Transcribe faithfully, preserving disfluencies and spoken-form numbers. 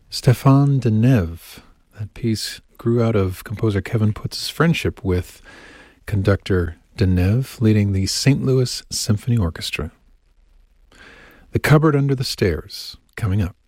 Stéphane Deneuve. That piece grew out of composer Kevin Putz's friendship with conductor Deneuve, leading the Saint Louis Symphony Orchestra. The Cupboard Under the Stairs, coming up.